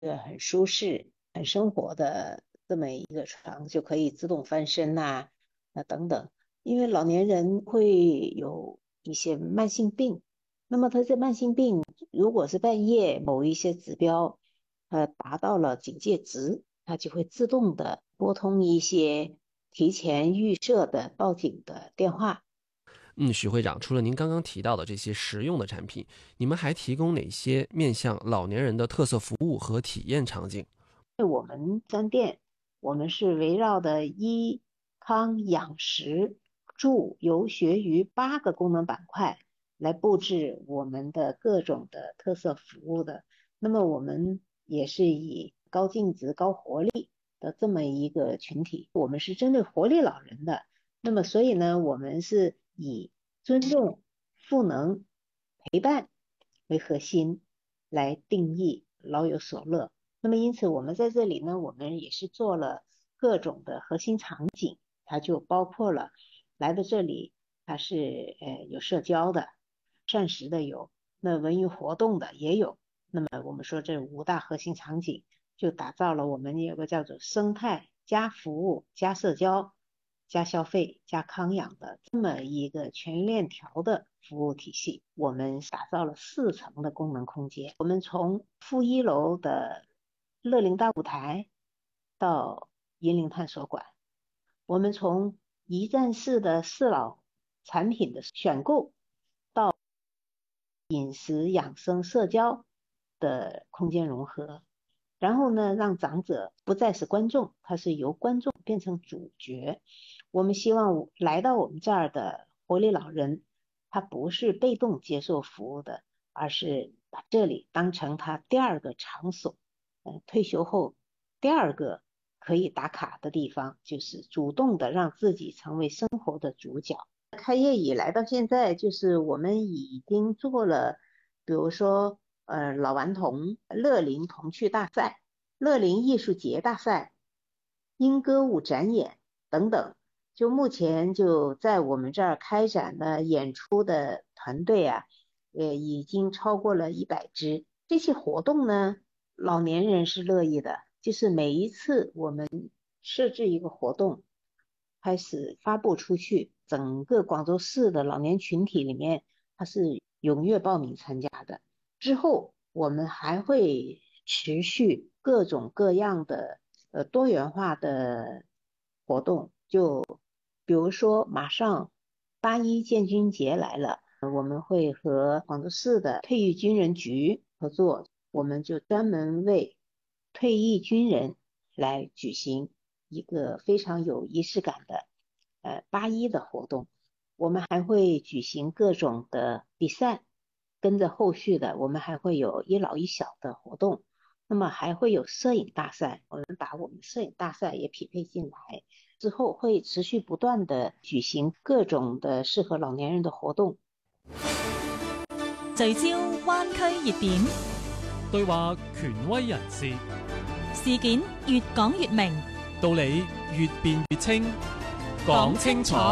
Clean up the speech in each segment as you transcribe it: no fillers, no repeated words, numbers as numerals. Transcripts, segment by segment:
很舒适、很生活的这么一个床，就可以自动翻身呐、等等。因为老年人会有一些慢性病，那么他这慢性病如果是半夜某一些指标达到了警戒值，它就会自动的拨通一些提前预设的报警的电话。 许会长，除了您刚刚提到的这些实用的产品，你们还提供哪些面向老年人的特色服务和体验场景？ 我们三店，我们是围绕的医康养食住游学于8个功能板块来布置我们的各种的特色服务的。那么我们也是以高净值、高活力的这么一个群体，我们是针对活力老人的。那么所以呢，我们是以尊重、赋能、陪伴为核心来定义老有所乐。那么因此我们在这里呢，我们也是做了各种的核心场景，它就包括了来到这里，它是有社交的、膳食的有，那文娱活动的也有。那么我们说这5大核心场景，就打造了我们有个叫做生态加服务加社交加消费加康养的这么一个全链条的服务体系。我们打造了4层的功能空间，我们从负1楼的乐龄大舞台到银龄探索馆，我们从一站式的适老产品的选购到饮食养生社交的空间融合，然后呢，让长者不再是观众，他是由观众变成主角。我们希望来到我们这儿的活力老人，他不是被动接受服务的，而是把这里当成他第2个场所。退休后第2个可以打卡的地方，就是主动的让自己成为生活的主角。开业以来到现在，就是我们已经做了，比如说老顽童乐龄童趣大赛、乐龄艺术节大赛、英歌舞展演等等。就目前就在我们这儿开展的演出的团队啊，已经超过了100支。这些活动呢，老年人是乐意的，就是每一次我们设置一个活动，开始发布出去，整个广州市的老年群体里面，他是踊跃报名参加的。之后我们还会持续各种各样的多元化的活动，就比如说马上8·1建军节来了，我们会和广州市的退役军人局合作，我们就专门为退役军人来举行一个非常有仪式感的8·1的活动。我们还会举行各种的比赛，跟着后续的我们还会有一老一小的活动，那么还会有摄影大赛，我们把我们摄影大赛也匹配进來，之後會持續不斷地舉行各種的適合老年人的活動。 聚焦灣區熱點， 對話權威人士， 事件越講越明， 道理越辯越清，講清楚。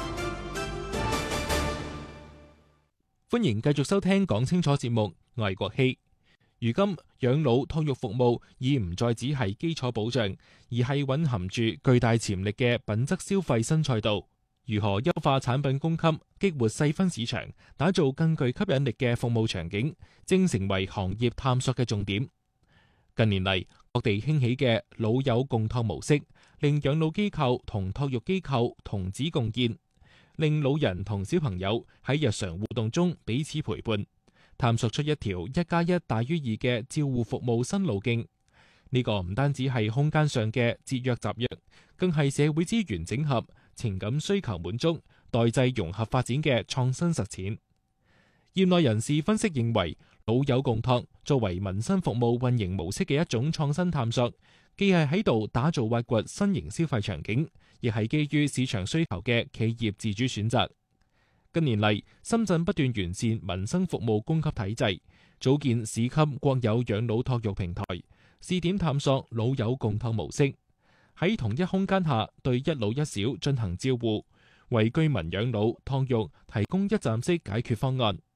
歡迎繼續收聽講清楚節目，我係國希。如今養老託育服務已唔再只係基礎保障，而係蘊含住巨大潛力嘅品質消費新賽道。如何優化產品供給，激活細分市場，打造更具吸引力嘅服務場景，正成為行業探索嘅重點。近年嚟，各地興起嘅老友共託模式，令養老機構同託育機構同址共建，令老人同小朋友喺日常互動中彼此陪伴，探索出一條1+1大於2嘅照護服務新路徑。呢個唔單止係空間上嘅節約集約，更係社會資源整合、情感需求滿足、代際融合發展嘅創新實踐。業內人士分析認為，老友共託作為民生服務運營模式嘅一種創新探索，既係喺度打造挖掘新型消費場景，亦係基於市場需求嘅企業自主選擇。近年嚟，深圳不斷完善民生服務供給體制，組建市級國有養老託育平台，試點探索老友共託模式，喺同一空間下對一老一小進行照護，為居民養老託育提供一站式解決方案。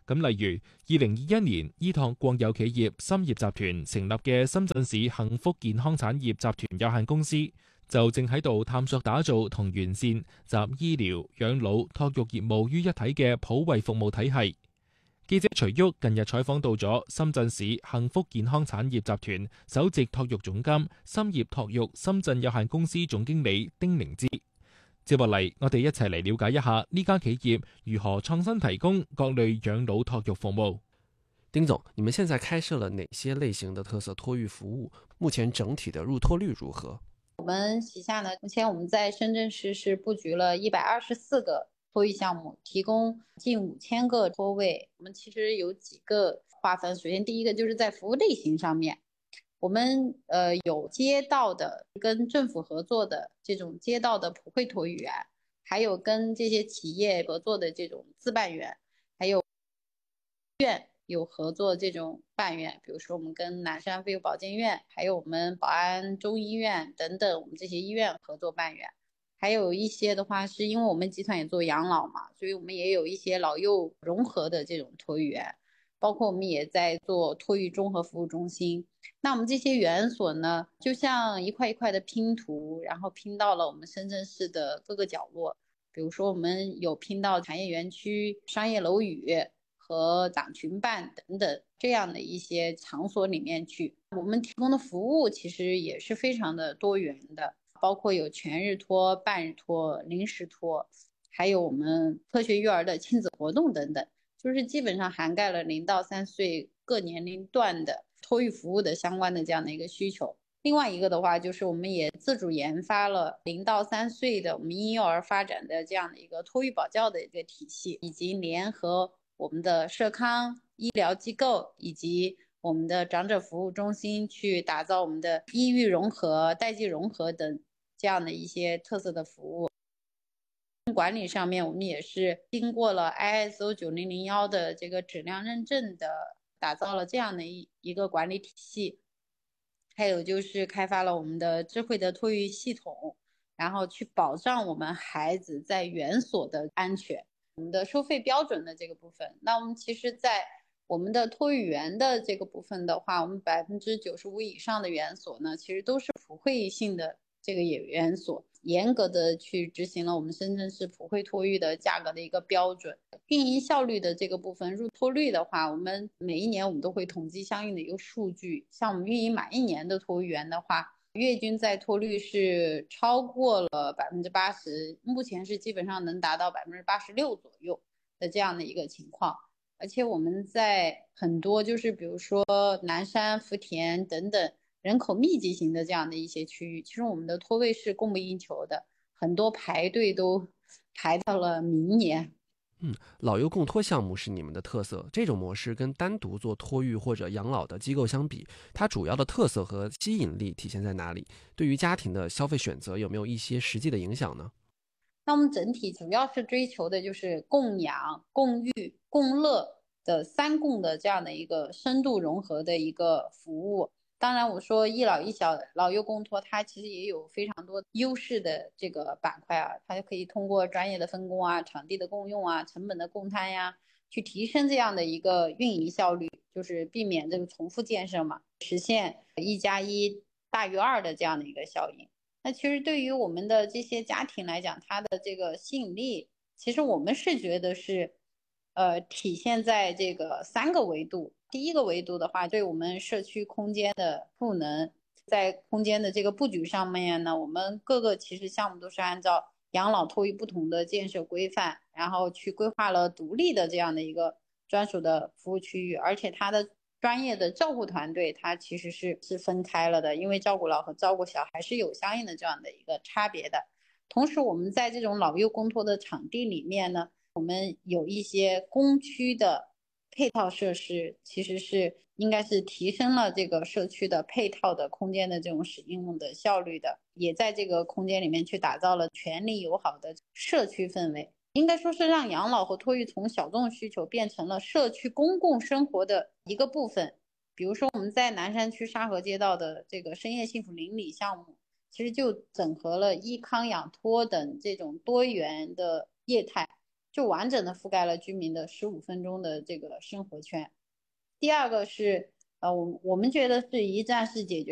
咁例如2021年依託國有企業深業集團成立嘅深圳市幸福健康產業集團有限公司，就正喺度探索打造同完善集醫療、養老、託育業務於一體嘅普惠服務體系。記者徐旭近日採訪到咗深圳市幸福健康產業集團首席託育總監、深業託育深圳有限公司總經理丁明芝。接落嚟，我哋一齊嚟了解一下呢家企業如何創新提供各類養老託育服務。 丁總，你們現在開設了哪些類型的特色托育服務？目前整體的入托率如何？ 我們旗下呢，目前我們在深圳市是布局了124個托育項目，提供近5000個托位。我們其實有幾個劃分，首先第一個就是在服務類型上面，我們有街道的跟政府合作的這種街道的普惠托育員，還有跟這些企業合作的這種自辦員，還有院有合作這種辦院，比如說我們跟南山婦幼保健院，還有我們寶安中醫院等等，我們這些醫院合作辦院。還有一些的話，是因為我們集團也做養老嘛，所以我們也有一些老幼融合的這種托育員，包括我們也在做托育綜合服務中心。那我們這些園所呢，就像一塊一塊的拼圖，然後拼到了我們深圳市的各個角落。比如說我們有拼到產業園區、商業樓宇和黨群辦等等這樣的一些場所裡面去。我們提供的服務其實也是非常的多元的，包括有全日托、半日托、臨時托，還有我們科學育兒的親子活動等等，就是基本上涵蓋了0到3歲各年齡段的托育服務的相關的這樣的一個需求。另外一個的話，就是我們也自主研發了0到3歲的我們嬰幼兒發展的這樣的一個托育保教的一個體系，以及聯合我們的社康醫療機構以及我們的長者服務中心去打造我們的醫育融合、代際融合等這樣的一些特色的服務。管理上面，我們也是經過了 ISO 9001的這個質量認證的，打造了這樣的一個管理體系。還有就是開發了我們的智慧的托育系統，然後去保障我們孩子在園所的安全。我們的收費標準的這個部分，那我們其實在我們的托育園的這個部分的話，我們95%以上的園所呢，其實都是普惠性的這個園所，嚴格的去執行了我們深圳市普惠托育的價格的一個標準。運營效率的這個部分，入托率的話，我們每一年我們都會統計相應的一個數據，像我們運營滿1年的托育園的話，月均在托率是超過了80%，目前是基本上能達到86%左右的這樣的一個情況。而且我們在很多就是比如說南山、福田等等人口密集型的這樣的一些區域，其實我們的托位是供不應求的，很多排隊都排到了明年。 老幼共托項目是你們的特色，這種模式跟單獨做托育或者養老的機構相比，它主要的特色和吸引力體現在哪裡？對於家庭的消費選擇有沒有一些實際的影響呢？ 那我們整體主要是追求的就是共養、共育、共樂的3共的這樣的一個深度融合的一個服務。當然我說一老一小老幼共托，它其實也有非常多優勢的這個板塊啊，它可以通過專業的分工啊、場地的共用啊、成本的共攤呀，去提升這樣的一個運營效率，就是避免這個重複建設嘛，實現1+1大於2的這樣的一個效應。那其實對於我們的這些家庭來講，它的這個吸引力，其實我們是覺得是體現在這個3個維度。第一個維度的話，對我們社區空間的賦能，在空間的這個布局上面呢，我們各個其實項目都是按照養老托育不同的建設規範，然後去規劃了獨立的這樣的一個專屬的服務區域，而且它的專業的照顧團隊，它其實是分開了的，因為照顧老和照顧小還是有相應的這樣的一個差別的。同時，我們在這種老幼共托的場地裡面呢，我們有一些公區的配套設施，其實是應該是提升了這個社區的配套的空間的這種使用的效率的，也在這個空間裡面去打造了全齡友好的社區氛圍。應該說是讓養老和托育從小眾需求變成了社區公共生活的一個部分。比如說我們在南山區沙河街道的這個深夜幸福鄰里項目，其實就整合了醫康養托等這種多元的業態， 就完整的覆盖了居民的15分钟的这个生活圈。第二个是我们觉得是一站式解决